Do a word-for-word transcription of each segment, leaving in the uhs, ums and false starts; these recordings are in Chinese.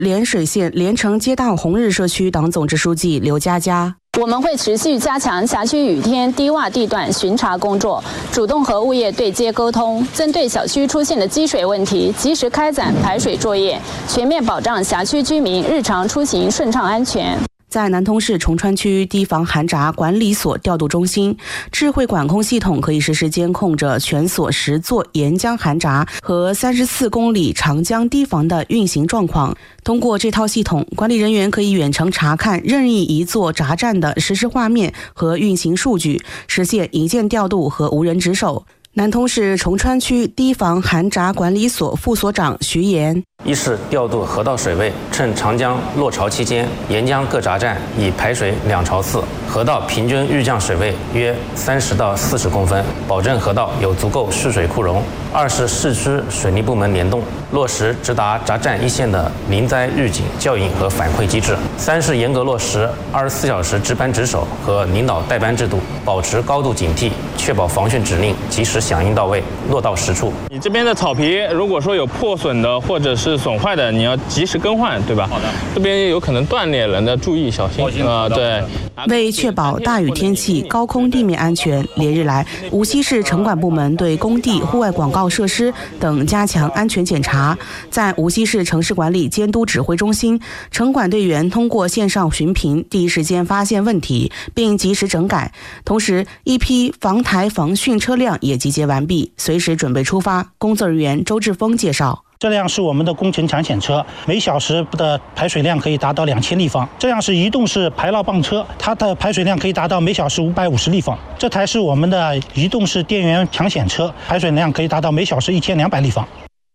涟水县连城街道红日社区党总支书记刘佳佳。 我们会持续加强辖区雨天低洼地段巡查工作，主动和物业对接沟通，针对小区出现的积水问题，及时开展排水作业，全面保障辖区居民日常出行顺畅安全。 在南通市崇川区堤防涵闸管理所调度中心，智慧管控系统可以实时监控着全所十座沿江涵闸和三十四公里长江堤防的运行状况。通过这套系统，管理人员可以远程查看任意一座闸站的实时画面和运行数据，实现一键调度和无人值守。南通市崇川区堤防涵闸管理所副所长徐岩： 一是调度河道水位，趁长江落潮期间，沿江各闸站以排水两潮次，河道平均日降水位约三十到四十公分，保证河道有足够蓄水库容。二是市区水利部门联动，落实直达闸站一线的临灾预警、教引和反馈机制。三是严格落实二十四小时值班值守和领导带班制度，保持高度警惕，确保防汛指令及时响应到位，落到实处。 你这边的草皮如果说有破损的或者是损坏的，你要及时更换，对吧？好的。这边有可能断裂了，那注意小心啊、呃！对。 为确保大雨天气高空地面安全，连日来，无锡市城管部门对工地、户外广告设施等加强安全检查。在无锡市城市管理监督指挥中心，城管队员通过线上巡评，第一时间发现问题，并及时整改。同时，一批防台防汛车辆也集结完毕，随时准备出发。工作人员周志峰介绍。 这辆是我们的工程抢险车，每小时的排水量可以达到两千立方。这样是移动式排涝泵车，它的排水量可以达到每小时五百五十立方。这台是我们的移动式电源抢险车，排水量可以达到每小时一千两百立方。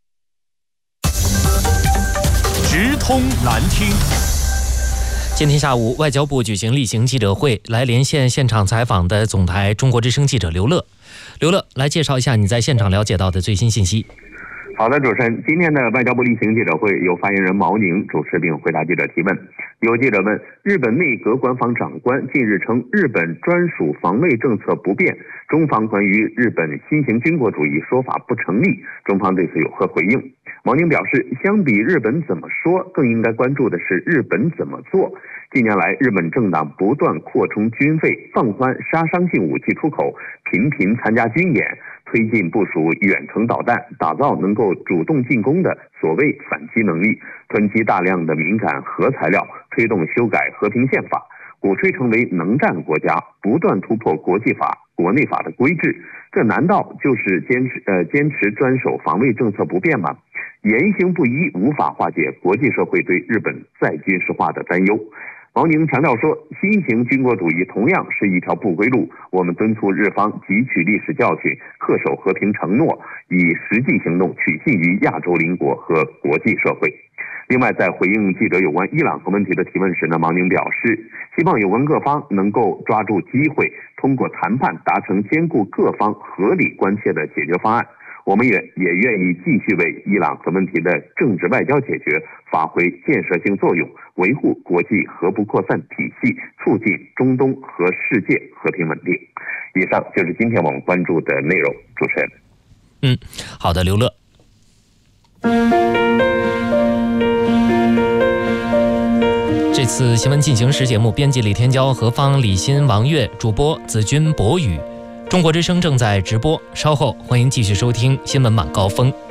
直通南听。今天下午，外交部举行例行记者会，来连线现场采访的总台中国之声记者刘乐。刘乐，来介绍一下你在现场了解到的最新信息。 好的，主持人，今天的外交部例行记者会由发言人毛宁主持并回答记者提问。有记者问，日本内阁官房长官近日称日本专属防卫政策不变，中方关于日本新型军国主义说法不成立，中方对此有何回应？毛宁表示，相比日本怎么说，更应该关注的是日本怎么做。近年来，日本政党不断扩充军费，放宽杀伤性武器出口，频频参加军演，推进部署远程导弹，打造能够主动进攻的所谓反击能力，囤积大量的敏感核材料，推动修改和平宪法，鼓吹成为能战国家，不断突破国际法、国内法的规制，这难道就是坚持呃坚持专守防卫政策不变吗？言行不一，无法化解国际社会对日本再军事化的担忧。毛宁强调说，新型军国主义同样是一条不归路，我们敦促日方汲取历史教训，恪守和平承诺，以实际行动取信于亚洲邻国和国际社会。另外，在回应记者有关伊朗核问题的提问时呢，毛宁表示，希望有关各方能够抓住机会，通过谈判达成兼顾各方合理关切的解决方案。我们也也愿意继续为伊朗核问题的政治外交解决发挥建设性作用，维护国际核不扩散体系，促进中东和世界和平稳定。以上就是今天我们关注的内容。主持人， 嗯，好的，刘乐。这次新闻进行时节目，编辑李天骄、何芳、李欣、王悦，主播子君、博宇。中国之声正在直播，稍后欢迎继续收听新闻晚高峰。